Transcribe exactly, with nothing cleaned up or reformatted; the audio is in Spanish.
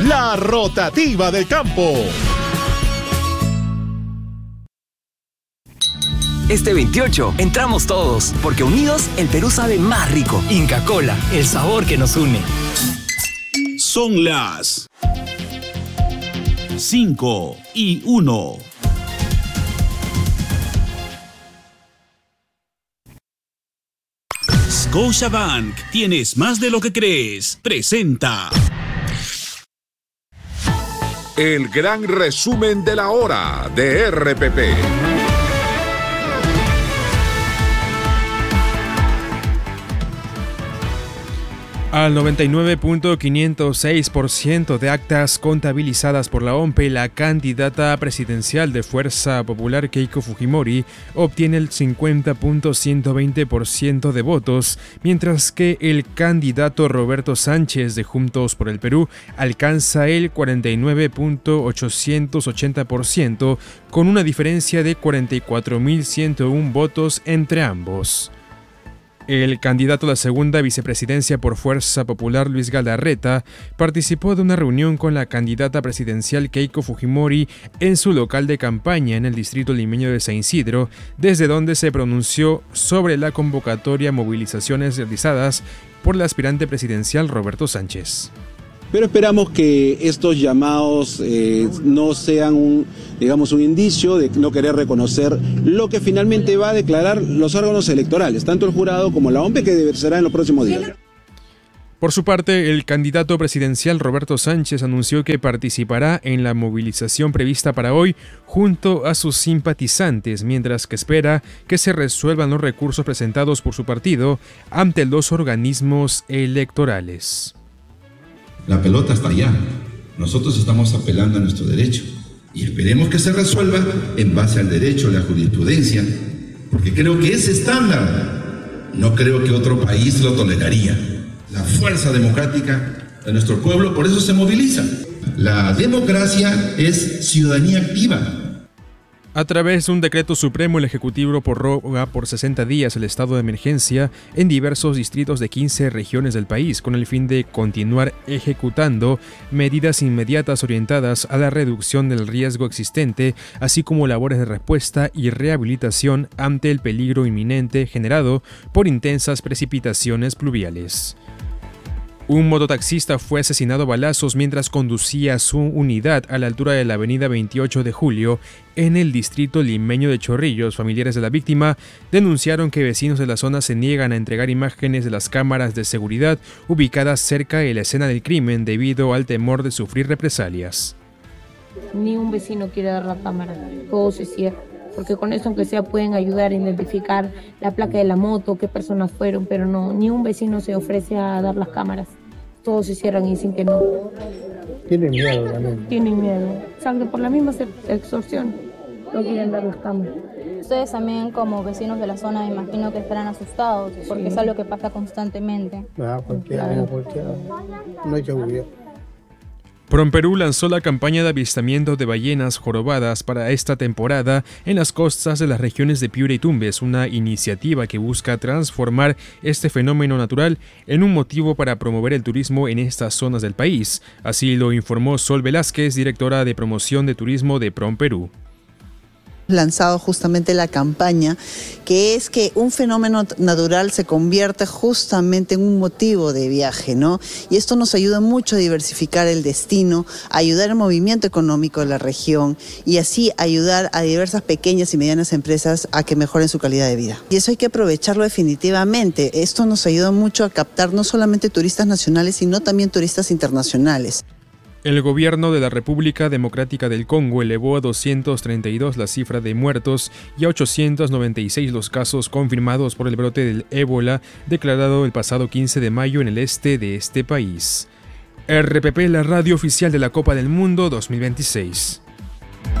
la rotativa del campo. Este veintiocho entramos todos, porque unidos el Perú sabe más rico. Inca Kola, el sabor que nos une. Son las cinco y uno. Scotiabank, tienes más de lo que crees. Presenta el gran resumen de la hora de R P P. Al noventa y nueve punto quinientos seis por ciento de actas contabilizadas por la O M P E, la candidata presidencial de Fuerza Popular Keiko Fujimori obtiene el cincuenta punto ciento veinte por ciento de votos, mientras que el candidato Roberto Sánchez de Juntos por el Perú alcanza el cuarenta y nueve punto ochocientos ochenta por ciento, con una diferencia de cuarenta y cuatro mil ciento uno votos entre ambos. El candidato a la segunda vicepresidencia por Fuerza Popular, Luis Galarreta, participó de una reunión con la candidata presidencial Keiko Fujimori en su local de campaña en el distrito limeño de San Isidro, desde donde se pronunció sobre la convocatoria a movilizaciones realizadas por el aspirante presidencial Roberto Sánchez. Pero esperamos que estos llamados eh, no sean un, digamos, un indicio de no querer reconocer lo que finalmente va a declarar los órganos electorales, tanto el jurado como la O M P E, que será en los próximos días. Por su parte, el candidato presidencial Roberto Sánchez anunció que participará en la movilización prevista para hoy junto a sus simpatizantes, mientras que espera que se resuelvan los recursos presentados por su partido ante los organismos electorales. La pelota está allá. Nosotros estamos apelando a nuestro derecho y esperemos que se resuelva en base al derecho, la jurisprudencia, porque creo que ese estándar no creo que otro país lo toleraría. La fuerza democrática de nuestro pueblo, por eso se moviliza. La democracia es ciudadanía activa. A través de un decreto supremo, el Ejecutivo prorroga por sesenta días el estado de emergencia en diversos distritos de quince regiones del país, con el fin de continuar ejecutando medidas inmediatas orientadas a la reducción del riesgo existente, así como labores de respuesta y rehabilitación ante el peligro inminente generado por intensas precipitaciones pluviales. Un mototaxista fue asesinado a balazos mientras conducía su unidad a la altura de la avenida veintiocho de julio en el distrito limeño de Chorrillos. Familiares de la víctima denunciaron que vecinos de la zona se niegan a entregar imágenes de las cámaras de seguridad ubicadas cerca de la escena del crimen debido al temor de sufrir represalias. Ni un vecino quiere dar la cámara, todo se cierra, porque con eso aunque sea pueden ayudar a identificar la placa de la moto, qué personas fueron, pero no, ni un vecino se ofrece a dar las cámaras. Todos se cierran y dicen que no. Tienen miedo también. Tienen miedo. Sangre por la misma extorsión. No quieren dar las cámaras. Ustedes también como vecinos de la zona me imagino que estarán asustados, porque sí. Es algo que pasa constantemente. Ah, cualquier año, cualquier No hay que huir. PROMPERÚ lanzó la campaña de avistamiento de ballenas jorobadas para esta temporada en las costas de las regiones de Piura y Tumbes, una iniciativa que busca transformar este fenómeno natural en un motivo para promover el turismo en estas zonas del país. Así lo informó Sol Velázquez, directora de promoción de turismo de PROMPERÚ. Lanzado justamente la campaña, que es que un fenómeno natural se convierte justamente en un motivo de viaje, ¿no? Y esto nos ayuda mucho a diversificar el destino, a ayudar al movimiento económico de la región y así ayudar a diversas pequeñas y medianas empresas a que mejoren su calidad de vida. Y eso hay que aprovecharlo definitivamente. Esto nos ayuda mucho a captar no solamente turistas nacionales, sino también turistas internacionales. El gobierno de la República Democrática del Congo elevó a doscientos treinta y dos la cifra de muertos y a ochocientos noventa y seis los casos confirmados por el brote del ébola declarado el pasado quince de mayo en el este de este país. R P P, la radio oficial de la Copa del Mundo dos mil veintiséis.